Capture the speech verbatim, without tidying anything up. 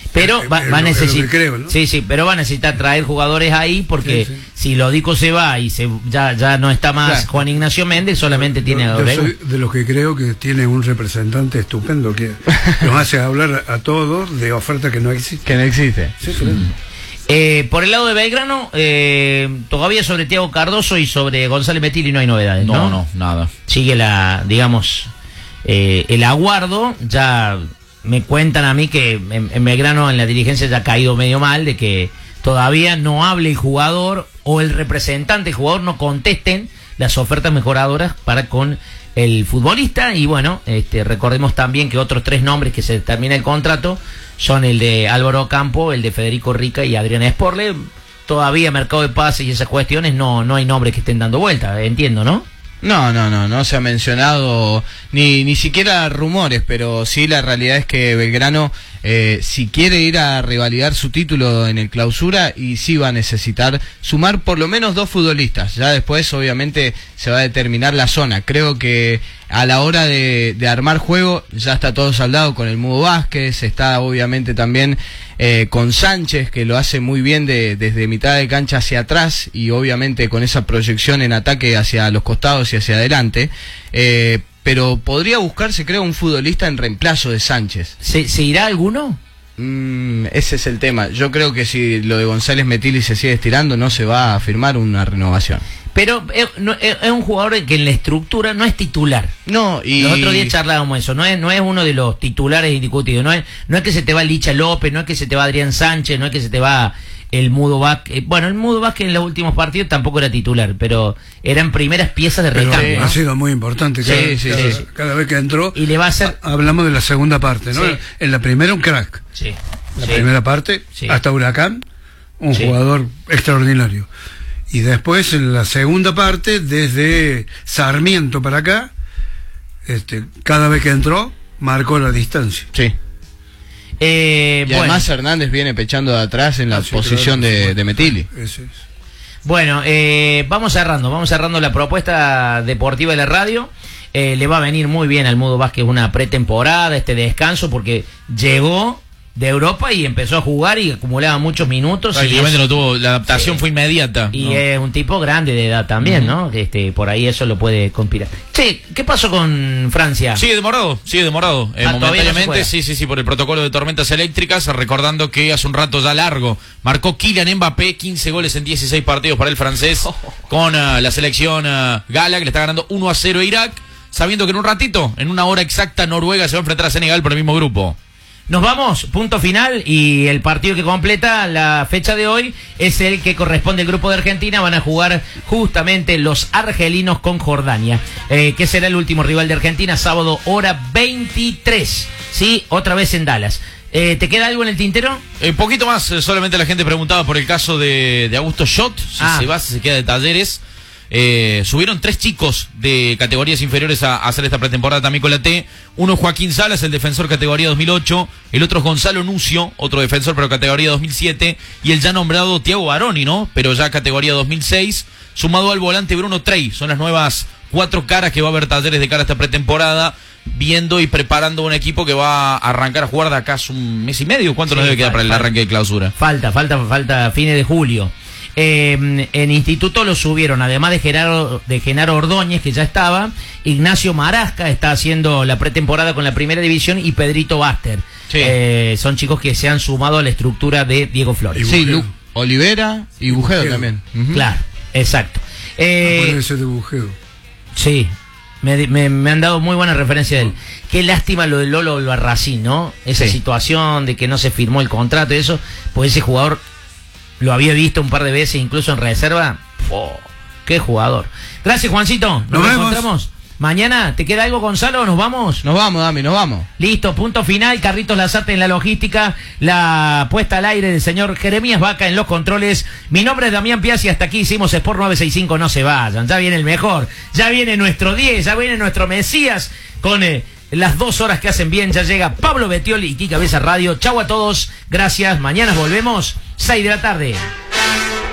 Pero va, va a necesitar, ¿no? sí, sí, pero va a necesitar traer jugadores ahí porque sí, sí. si Lodico se va y se ya ya no está más claro. Juan Ignacio Méndez, solamente yo, tiene a Yo soy de los que creo que tiene un representante estupendo que nos hace hablar a todos de oferta que no existe. Que no existe. Sí, claro. Mm. Eh, por el lado de Belgrano, eh, todavía sobre Thiago Cardoso y sobre González Metilli no hay novedades, ¿no? No, no, nada. Sigue la, digamos, eh, el aguardo. Ya me cuentan a mí que en, en Belgrano en la dirigencia ya ha caído medio mal, de que todavía no hable el jugador o el representante del jugador no contesten las ofertas mejoradoras para con el futbolista. Y bueno, este, recordemos también que otros tres nombres que se termina el contrato son el de Álvaro Campo, el de Federico Rica y Adrián Sporle. Todavía mercado de pases y esas cuestiones no, no hay nombres que estén dando vuelta, entiendo, ¿no? No, no, no, no se ha mencionado ni ni siquiera rumores, pero sí la realidad es que Belgrano, eh, si quiere ir a revalidar su título en el Clausura, y sí va a necesitar sumar por lo menos dos futbolistas. Ya después, obviamente, se va a determinar la zona. Creo que a la hora de, de armar juego ya está todo saldado con el Mudo Vázquez, está obviamente también eh, con Sánchez, que lo hace muy bien de, desde mitad de cancha hacia atrás y obviamente con esa proyección en ataque hacia los costados y hacia adelante. Eh, pero podría buscarse, creo, un futbolista en reemplazo de Sánchez. ¿Se, ¿se irá alguno? Mm, ese es el tema. Yo creo que si lo de González Metilli se sigue estirando, no se va a firmar una renovación. Pero es, no, es un jugador que en la estructura no es titular. No, y los otros días charlábamos eso. No es, no es uno de los titulares indiscutidos. No es, no es que se te va Licha López, no es que se te va Adrián Sánchez, no es que se te va el Mudo Vázquez. Bueno, el Mudo Vázquez en los últimos partidos tampoco era titular, pero eran primeras piezas de recambio. ¿no? Ha sido muy importante. Cada, sí, sí, cada, sí. cada vez que entró. Y le va a hacer. Hablamos de la segunda parte, ¿no? Sí. En la primera un crack. Sí. La sí. primera parte, sí. hasta Huracán, un sí. jugador extraordinario. Y después en la segunda parte, desde Sarmiento para acá, este, cada vez que entró, marcó la distancia. Sí. Eh, y bueno. además Hernández viene pechando de atrás en la ah, sí, posición claro, de, de Metilli. Eso es. Bueno, eh, vamos cerrando, vamos cerrando la propuesta deportiva de la radio. Eh, le va a venir muy bien al Mudo Vázquez una pretemporada, este descanso, porque llegó de Europa y empezó a jugar y acumulaba muchos minutos. Prácticamente y lo tuvo, la adaptación sí. fue inmediata. Y ¿no? es un tipo grande de edad también, uh-huh. ¿no? Este, por ahí eso lo puede conspirar. Che, ¿qué pasó con Francia? Sigue demorado, sigue demorado. Eh, ah, momentáneamente, no sí, sí, sí, por el protocolo de tormentas eléctricas, recordando que hace un rato ya largo marcó Kylian Mbappé, quince goles en dieciséis partidos para el francés, oh. con uh, la selección uh, gala, que le está ganando uno a cero a Irak, sabiendo que en un ratito, en una hora exacta, Noruega se va a enfrentar a Senegal por el mismo grupo. Nos vamos, punto final, y el partido que completa la fecha de hoy es el que corresponde al grupo de Argentina. Van a jugar justamente los argelinos con Jordania, eh, que será el último rival de Argentina, sábado hora veintitrés, ¿sí? Otra vez en Dallas. Eh, ¿Te queda algo en el tintero? Un eh, poquito más, eh, solamente la gente preguntaba por el caso de, de Augusto Schott, si ah. se va, si se queda de Talleres. Eh, subieron tres chicos de categorías inferiores a, a hacer esta pretemporada también con la T. Uno es Joaquín Salas, el defensor categoría dos mil ocho. El otro es Gonzalo Nucio, otro defensor pero categoría dos mil siete. Y el ya nombrado Thiago Baroni, ¿no? Pero ya categoría dos mil seis. Sumado al volante Bruno Trey. Son las nuevas cuatro caras que va a haber Talleres de cara a esta pretemporada, viendo y preparando un equipo que va a arrancar a jugar de acá hace un mes y medio. ¿Cuánto sí, nos debe quedar para el arranque de clausura? Falta, falta, falta fines de julio. Eh, en Instituto lo subieron, además de Genaro, de Genaro Ordóñez, que ya estaba, Ignacio Marasca está haciendo la pretemporada con la primera división, y Pedrito Baster. Sí. Eh, son chicos que se han sumado a la estructura de Diego Flores. Sí, Lu Olivera y Bujedo también. Uh-huh. Claro, exacto. Eh, ese de Bujedo. Sí, me, me, me han dado muy buena referencia de él. Qué lástima lo de Lolo Albarracín, ¿no? Esa sí. situación de que no se firmó el contrato y eso, pues ese jugador lo había visto un par de veces, incluso en reserva. Oh, ¡qué jugador! Gracias, Juancito. Nos, nos encontramos mañana. ¿Te queda algo, Gonzalo? ¿Nos vamos? Nos vamos, Dami, nos vamos. Listo, punto final. Carlitos Lazarte en la logística. La puesta al aire del señor Jeremías Vaca en los controles. Mi nombre es Damián Piazzi y hasta aquí hicimos Sport nueve sesenta y cinco. No se vayan. Ya viene el mejor. Ya viene nuestro diez. Ya viene nuestro Mesías con eh, las dos horas que hacen bien. Ya llega Pablo Betioli y Kika Besa Radio. Chau a todos. Gracias. Mañana volvemos. seis de la tarde.